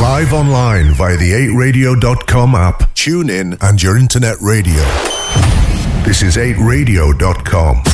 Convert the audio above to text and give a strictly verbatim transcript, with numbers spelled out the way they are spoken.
Live online via the eight radio dot com app, tune in and your internet radio. This is eight radio dot com.